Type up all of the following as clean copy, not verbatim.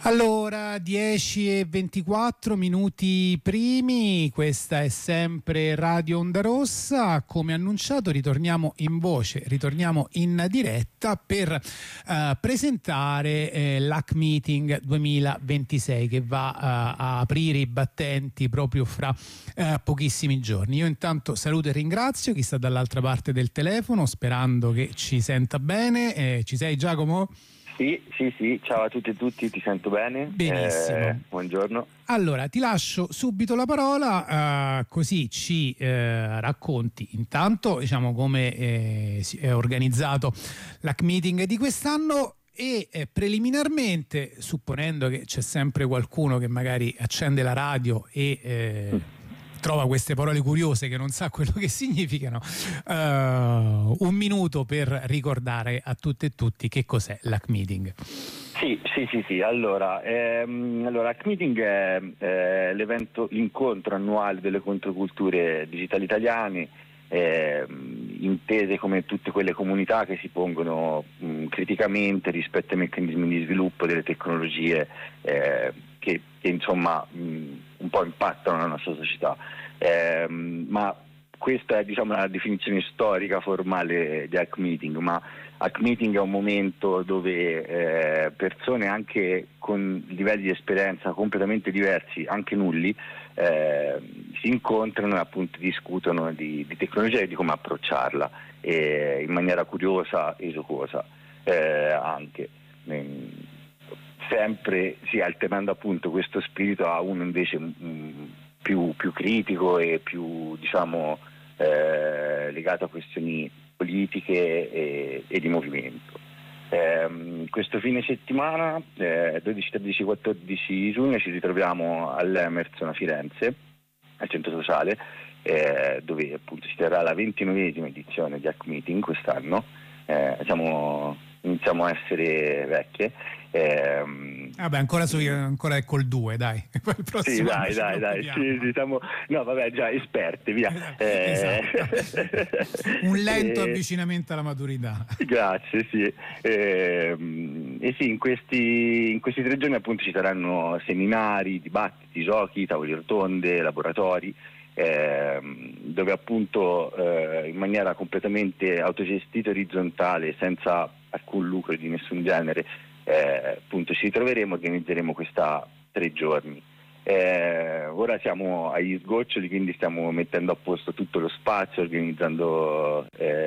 Allora, 10:24 minuti primi, questa è sempre Radio Onda Rossa. Come annunciato ritorniamo in voce, ritorniamo in diretta per presentare l'Hack Meeting 2026 che va a aprire i battenti proprio fra pochissimi giorni. Io intanto saluto e ringrazio chi sta dall'altra parte del telefono, sperando che ci senta bene. Ci sei, Giacomo? Sì, ciao a tutti e tutti, ti sento bene. Benissimo. Buongiorno. Allora, ti lascio subito la parola, così ci racconti intanto, diciamo, come si è organizzato l'Hack Meeting di quest'anno e preliminarmente, supponendo che c'è sempre qualcuno che magari accende la radio e trova queste parole curiose che non sa quello che significano, un minuto per ricordare a tutte e tutti che cos'è l'Hack Meeting. Sì. Allora, Hack Meeting è l'evento, l'incontro annuale delle controculture digitali italiane, intese come tutte quelle comunità che si pongono criticamente rispetto ai meccanismi di sviluppo delle tecnologie che insomma un po' impattano la nostra società, ma questa è, diciamo, la definizione storica formale di Hack Meeting, ma Hack Meeting è un momento dove persone anche con livelli di esperienza completamente diversi, anche nulli, si incontrano e appunto discutono di tecnologia e di come approcciarla in maniera curiosa e giocosa, anche sempre alternando appunto questo spirito a uno invece più critico e più, diciamo, legato a questioni politiche e di movimento. Questo fine settimana, 12, 13, 14 giugno, ci ritroviamo all'Emerson a Firenze, al centro sociale, dove appunto si terrà la 29esima edizione di Hack Meeting quest'anno. Iniziamo a essere vecchie. Vabbè, ancora è col 2, dai. Poi il prossimo dai. Sì, siamo, no, vabbè, già esperte, via. Esatto. Un lento avvicinamento alla maturità. Grazie, sì. E sì, in questi 3 giorni appunto ci saranno seminari, dibattiti, giochi, tavoli rotonde, laboratori, dove appunto in maniera completamente autogestita e orizzontale, senza alcun lucro di nessun genere, appunto ci ritroveremo, organizzeremo questa 3 giorni. Ora siamo agli sgoccioli, quindi stiamo mettendo a posto tutto lo spazio, organizzando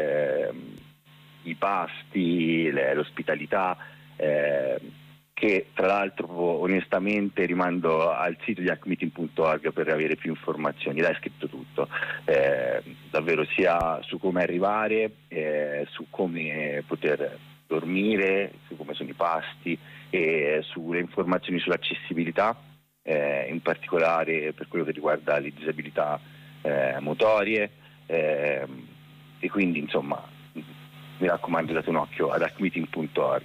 i pasti, l'ospitalità, che tra l'altro onestamente rimando al sito di hackmeeting.org per avere più informazioni. Là è scritto tutto, davvero, sia su come arrivare, su come poter dormire, su come sono i pasti e sulle informazioni sull'accessibilità, in particolare per quello che riguarda le disabilità motorie, e quindi insomma mi raccomando, date un occhio ad hackmeeting.org.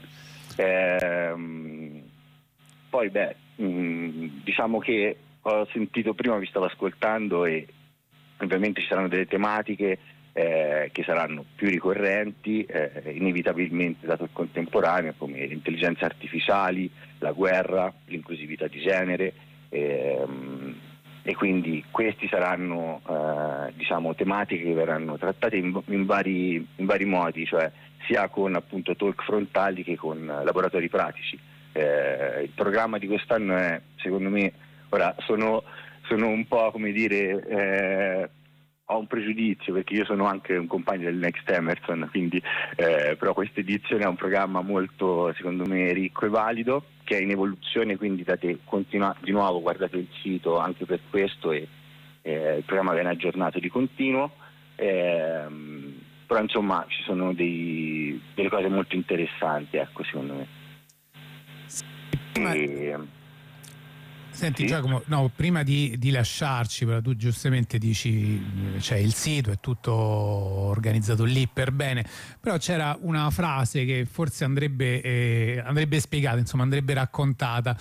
Poi diciamo che ho sentito prima, vi stavo ascoltando, e ovviamente ci saranno delle tematiche che saranno più ricorrenti, inevitabilmente dato il contemporaneo, come le intelligenze artificiali, la guerra, l'inclusività di genere, e quindi questi saranno diciamo tematiche che verranno trattate in vari modi, cioè sia con appunto talk frontali che con laboratori pratici. Il programma di quest'anno è, secondo me, ora sono un po', come dire, ho un pregiudizio perché io sono anche un compagno del Next Emerson, quindi però questa edizione ha un programma molto, secondo me, ricco e valido, che è in evoluzione, quindi di nuovo guardate il sito anche per questo, e il programma viene aggiornato di continuo, però insomma ci sono delle cose molto interessanti, ecco, secondo me. Senti, sì? Giacomo, no, prima di lasciarci, però tu giustamente dici c'è il sito, è tutto organizzato lì per bene, però c'era una frase che forse andrebbe spiegata, insomma andrebbe raccontata,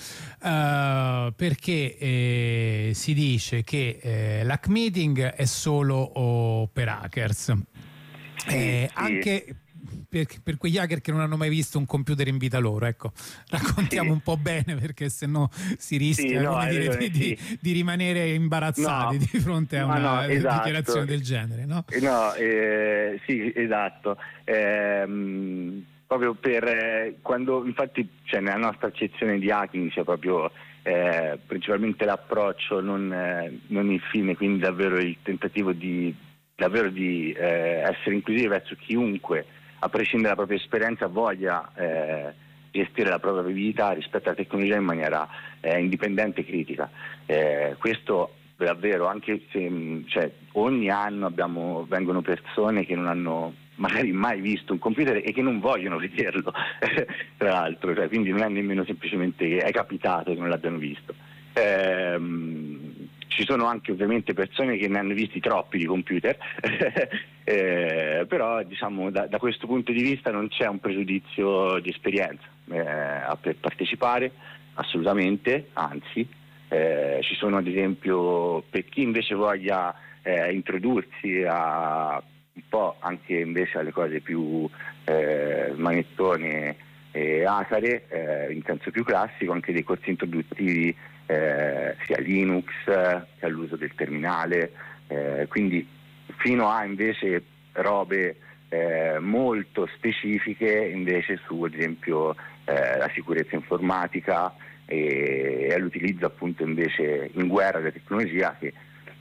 perché si dice che l'Hack Meeting è solo per hackers. Sì. Anche per quegli hacker che non hanno mai visto un computer in vita loro, ecco, raccontiamo un po' bene, perché sennò si rischia di rimanere imbarazzati di fronte a una dichiarazione del genere, no? Sì, esatto. Proprio per quando, infatti, nella nostra accezione di hacking c'è proprio principalmente l'approccio, non il fine, quindi davvero il tentativo di essere inclusivi verso chiunque, a prescindere dalla propria esperienza, voglia gestire la propria vita rispetto alla tecnologia in maniera indipendente e critica. Questo davvero, anche se ogni anno vengono persone che non hanno magari mai visto un computer e che non vogliono vederlo, tra l'altro, quindi non è nemmeno semplicemente che è capitato che non l'abbiano visto. Ci sono anche ovviamente persone che ne hanno visti troppi di computer, però diciamo da questo punto di vista non c'è un pregiudizio di esperienza per partecipare, assolutamente, anzi. Ci sono ad esempio, per chi invece voglia introdursi a un po' anche invece alle cose più manettone e acare, in senso più classico, anche dei corsi introduttivi sia a Linux che all'uso del terminale, quindi fino a invece robe molto specifiche invece su ad esempio la sicurezza informatica e all'utilizzo appunto invece in guerra della tecnologia che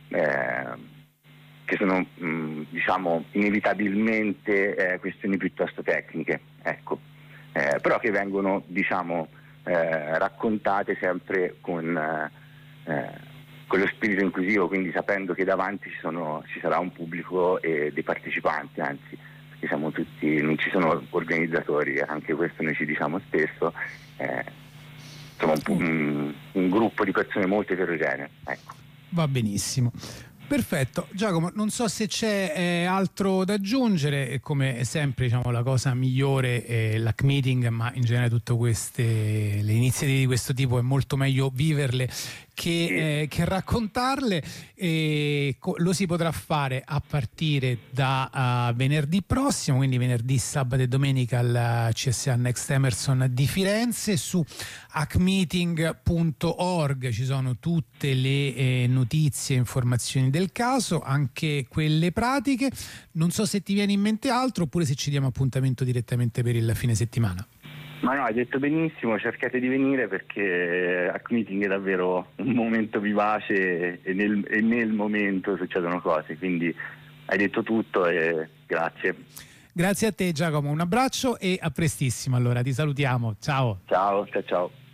sono diciamo inevitabilmente questioni piuttosto tecniche, ecco, però che vengono diciamo raccontate sempre con lo spirito inclusivo, quindi sapendo che davanti ci sarà un pubblico e dei partecipanti, anzi siamo tutti, non ci sono organizzatori, anche questo noi ci diciamo spesso, insomma un gruppo di persone molto eterogenee, ecco. Va benissimo. Perfetto, Giacomo, non so se c'è altro da aggiungere. Come sempre, diciamo, la cosa migliore è l'hack meeting, ma in genere tutte le iniziative di questo tipo è molto meglio viverle che raccontarle, e lo si potrà fare a partire da venerdì prossimo, quindi venerdì, sabato e domenica al CSA Next Emerson di Firenze. Su hackmeeting.org ci sono tutte le notizie e informazioni del caso, anche quelle pratiche. Non so se ti viene in mente altro, oppure se ci diamo appuntamento direttamente per il fine settimana. Ma no, hai detto benissimo, cercate di venire perché Hack Meeting è davvero un momento vivace e nel momento succedono cose, quindi hai detto tutto e grazie. Grazie a te, Giacomo, un abbraccio e a prestissimo, allora ti salutiamo, ciao. Ciao.